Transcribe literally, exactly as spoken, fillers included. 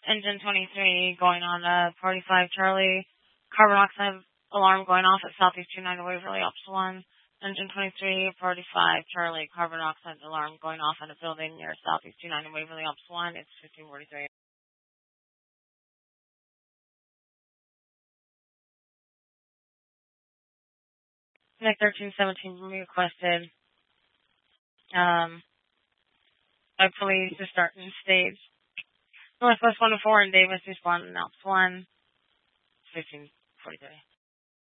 Engine twenty-three going on uh, Party five Charlie. Carbon monoxide alarm going off at Southeast two nine Waverly Ops one. Engine twenty-three, Party five Charlie. Carbon monoxide alarm going off at a building near Southeast two nine Waverly Ops one. It's fifteen forty-three. Nick thirteen seventeen requested um, by police to start in stage. Northwest one oh four and Davis responded in Ops one. fifteen forty-three.